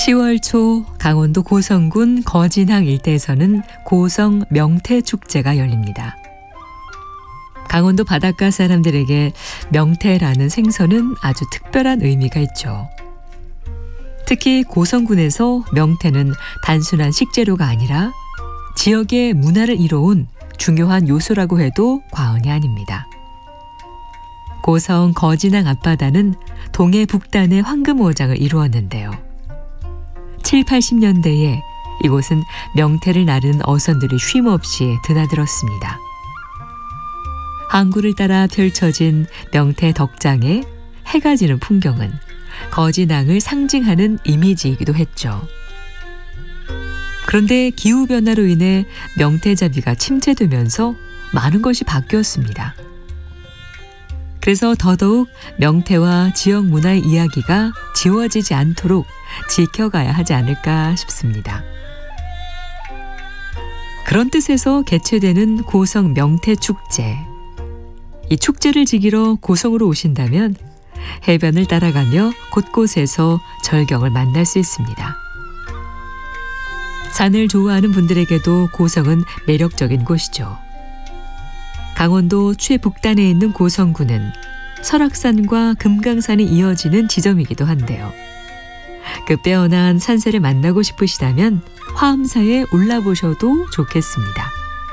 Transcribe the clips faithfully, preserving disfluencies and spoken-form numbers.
시월 초 강원도 고성군 거진항 일대에서는 고성 명태축제가 열립니다. 강원도 바닷가 사람들에게 명태라는 생선은 아주 특별한 의미가 있죠. 특히 고성군에서 명태는 단순한 식재료가 아니라 지역의 문화를 이뤄온 중요한 요소라고 해도 과언이 아닙니다. 고성 거진항 앞바다는 동해 북단의 황금오장을 이루었는데요. 칠, 팔십 년대에 이곳은 명태를 나르는 어선들이 쉼없이 드나들었습니다. 항구를 따라 펼쳐진 명태 덕장에 해가 지는 풍경은 거진항을 상징하는 이미지이기도 했죠. 그런데 기후변화로 인해 명태잡이가 침체되면서 많은 것이 바뀌었습니다. 그래서 더더욱 명태와 지역 문화의 이야기가 지워지지 않도록 지켜가야 하지 않을까 싶습니다. 그런 뜻에서 개최되는 고성 명태축제. 이 축제를 즐기러 고성으로 오신다면 해변을 따라가며 곳곳에서 절경을 만날 수 있습니다. 산을 좋아하는 분들에게도 고성은 매력적인 곳이죠. 강원도 최북단에 있는 고성군은 설악산과 금강산이 이어지는 지점이기도 한데요. 그 빼어난 산세를 만나고 싶으시다면 화엄사에 올라보셔도 좋겠습니다.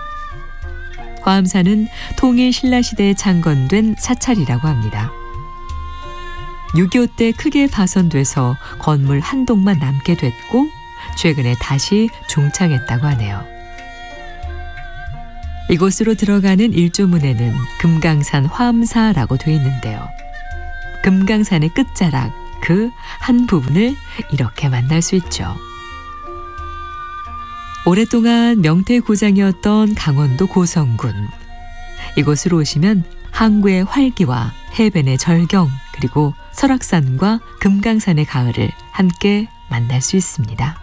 화엄사는 통일 신라시대에 창건된 사찰이라고 합니다. 육이오 때 크게 파손돼서 건물 한 동만 남게 됐고 최근에 다시 종창했다고 하네요. 이곳으로 들어가는 일조문에는 금강산 화엄사라고 되어 있는데요. 금강산의 끝자락, 그 한 부분을 이렇게 만날 수 있죠. 오랫동안 명태 고장이었던 강원도 고성군. 이곳으로 오시면 항구의 활기와 해변의 절경, 그리고 설악산과 금강산의 가을을 함께 만날 수 있습니다.